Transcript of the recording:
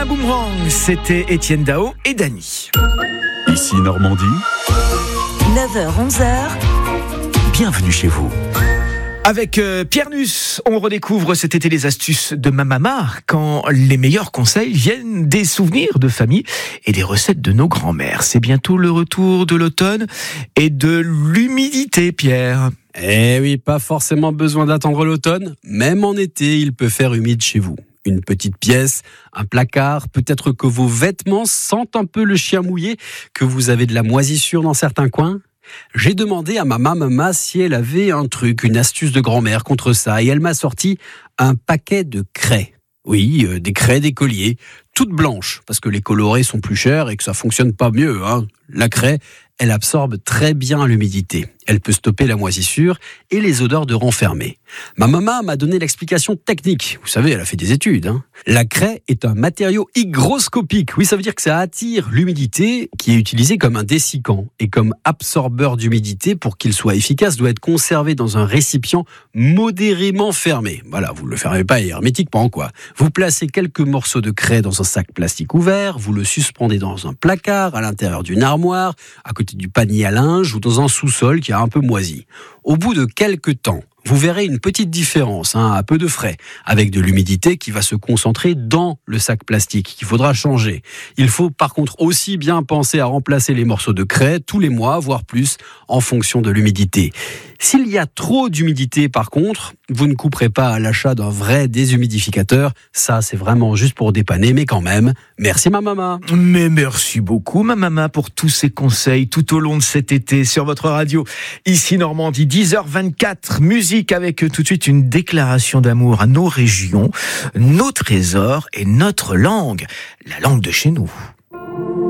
un boomerang, c'était Étienne Dao et Dany. Ici Normandie, 9h-11h, bienvenue chez vous. Avec Pierre Nuss, on redécouvre cet été les astuces de ma maman quand les meilleurs conseils viennent des souvenirs de famille et des recettes de nos grands-mères. C'est bientôt le retour de l'automne et de l'humidité, Pierre. Eh oui, pas forcément besoin d'attendre l'automne. Même en été, il peut faire humide chez vous. Une petite pièce, un placard, peut-être que vos vêtements sentent un peu le chien mouillé, que vous avez de la moisissure dans certains coins. J'ai demandé à ma maman si elle avait un truc, une astuce de grand-mère contre ça, et elle m'a sorti un paquet de craies. Oui, des craies d'écolier, toutes blanches, parce que les colorés sont plus chers et que ça fonctionne pas mieux. La craie, elle absorbe très bien l'humidité. Elle peut stopper la moisissure et les odeurs de renfermé. Ma maman m'a donné l'explication technique. Vous savez, elle a fait des études. La craie est un matériau hygroscopique. Oui, ça veut dire que ça attire l'humidité, qui est utilisé comme un dessicant et comme absorbeur d'humidité. Pour qu'il soit efficace, doit être conservé dans un récipient modérément fermé. Voilà, vous ne le fermez pas hermétiquement, quoi. Vous placez quelques morceaux de craie dans un sac plastique ouvert, vous le suspendez dans un placard, à l'intérieur d'une armoire, à côté du panier à linge ou dans un sous-sol qui a un peu moisi. Au bout de quelques temps, vous verrez une petite différence, à peu de frais, avec de l'humidité qui va se concentrer dans le sac plastique, qu'il faudra changer. Il faut par contre aussi bien penser à remplacer les morceaux de craie tous les mois, voire plus, en fonction de l'humidité. S'il y a trop d'humidité par contre, vous ne couperez pas à l'achat d'un vrai déshumidificateur. Ça, c'est vraiment juste pour dépanner, mais quand même, merci ma maman. Mais merci beaucoup ma maman pour tous ces conseils tout au long de cet été sur votre radio. Ici Normandie, 10h24, musique avec tout de suite une déclaration d'amour à nos régions, nos trésors et notre langue, la langue de chez nous.